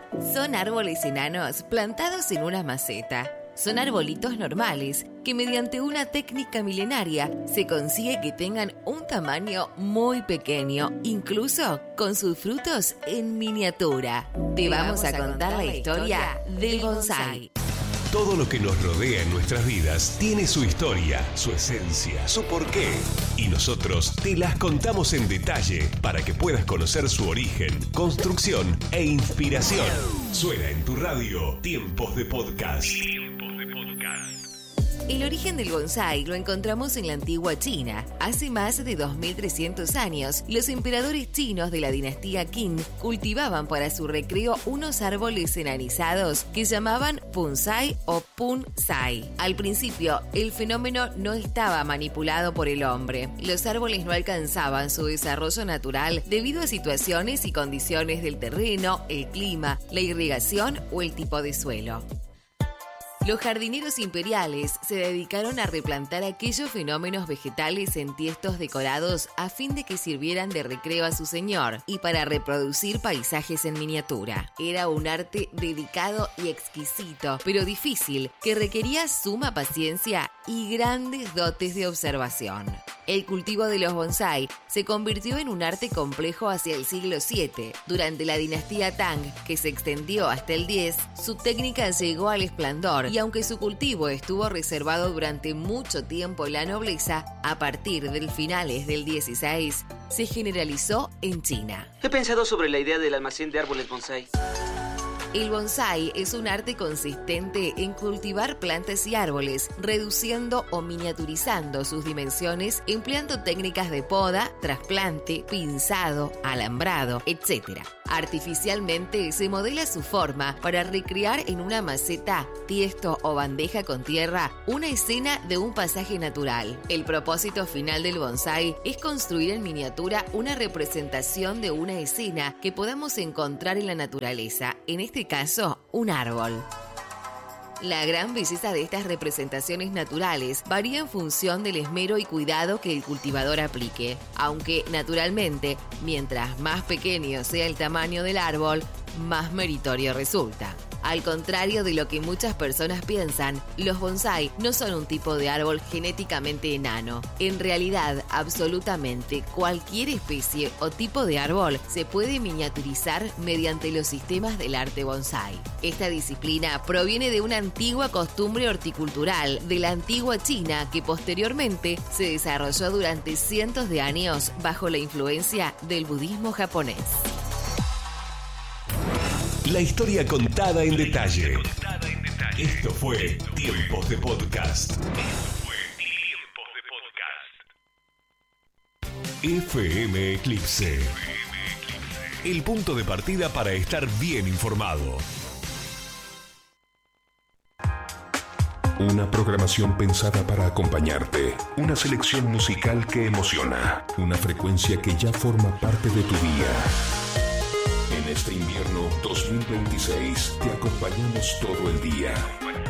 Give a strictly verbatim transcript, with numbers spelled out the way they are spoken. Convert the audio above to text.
Son árboles enanos plantados en una maceta. Son arbolitos normales que mediante una técnica milenaria se consigue que tengan un tamaño muy pequeño, incluso con sus frutos en miniatura. Te vamos a contar la historia del bonsái. Todo lo que nos rodea en nuestras vidas tiene su historia, su esencia, su porqué. Y nosotros te las contamos en detalle para que puedas conocer su origen, construcción e inspiración. Suena en tu radio Tiempos de Podcast. Tiempos de Podcast. El origen del bonsái lo encontramos en la antigua China. Hace más de dos mil trescientos años, los emperadores chinos de la dinastía Qin cultivaban para su recreo unos árboles enanizados que llamaban bonsái o punsái. Al principio, el fenómeno no estaba manipulado por el hombre. Los árboles no alcanzaban su desarrollo natural debido a situaciones y condiciones del terreno, el clima, la irrigación o el tipo de suelo. Los jardineros imperiales se dedicaron a replantar aquellos fenómenos vegetales en tiestos decorados a fin de que sirvieran de recreo a su señor y para reproducir paisajes en miniatura. Era un arte dedicado y exquisito, pero difícil, que requería suma paciencia y grandes dotes de observación. El cultivo de los bonsái se convirtió en un arte complejo hacia el siglo siete. Durante la dinastía Tang, que se extendió hasta el diez, su técnica llegó al esplendor y aunque su cultivo estuvo reservado durante mucho tiempo en la nobleza, a partir del finales del dieciséis se generalizó en China. He pensado sobre la idea del almacén de árboles bonsái. El bonsái es un arte consistente en cultivar plantas y árboles, reduciendo o miniaturizando sus dimensiones, empleando técnicas de poda, trasplante, pinzado, alambrado, etcétera. Artificialmente se modela su forma para recrear en una maceta, tiesto o bandeja con tierra una escena de un pasaje natural. El propósito final del bonsái es construir en miniatura una representación de una escena que podamos encontrar en la naturaleza, en este caso, un árbol. La gran belleza de estas representaciones naturales varía en función del esmero y cuidado que el cultivador aplique, aunque, naturalmente, mientras más pequeño sea el tamaño del árbol, más meritorio resulta. Al contrario de lo que muchas personas piensan, los bonsái no son un tipo de árbol genéticamente enano. En realidad, absolutamente cualquier especie o tipo de árbol se puede miniaturizar mediante los sistemas del arte bonsái. Esta disciplina proviene de una antigua costumbre horticultural de la antigua China que posteriormente se desarrolló durante cientos de años bajo la influencia del budismo japonés. La historia contada en detalle. Esto fue Tiempos de Podcast. F M Eclipse. El punto de partida para estar bien informado. Una programación pensada para acompañarte. Una selección musical que emociona. Una frecuencia que ya forma parte de tu día. En este invierno dos mil veintiséis te acompañamos todo el día.